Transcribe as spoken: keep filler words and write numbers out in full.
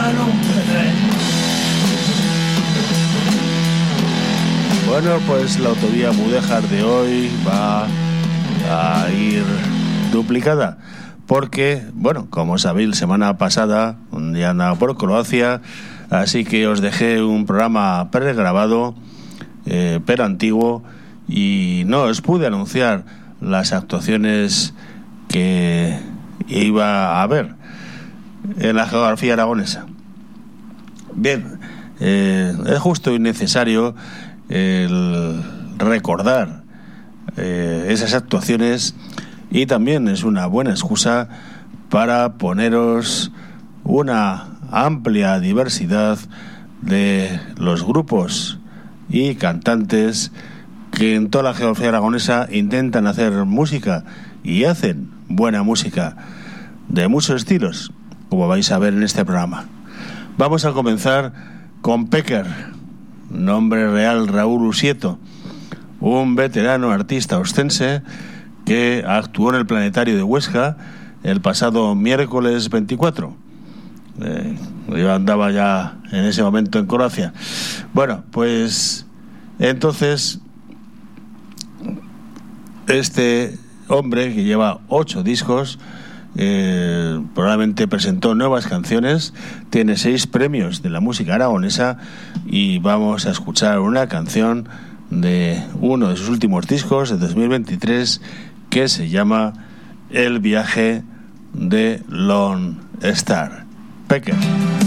en un P tres. Bueno, pues la autovía Mudéjar de hoy va a ir duplicada. Porque, bueno, como sabéis, la semana pasada ya andaba por Croacia, así que os dejé un programa pregrabado, eh, pero antiguo, y no os pude anunciar las actuaciones que iba a haber en la geografía aragonesa. Bien, eh, es justo y necesario el recordar eh, esas actuaciones, y también es una buena excusa para poneros una amplia diversidad de los grupos y cantantes que en toda la geografía aragonesa intentan hacer música y hacen buena música de muchos estilos, como vais a ver en este programa. Vamos a comenzar con Pecker, nombre real Raúl Usieto, un veterano artista ostense que actuó en el Planetario de Huesca el pasado miércoles veinticuatro. Eh, yo andaba ya en ese momento en Croacia. Bueno, pues entonces este hombre, que lleva ocho discos, eh, probablemente presentó nuevas canciones, tiene seis premios de la música aragonesa, y vamos a escuchar una canción de uno de sus últimos discos de dos mil veintitrés que se llama El viaje de Lone Star. Pecker.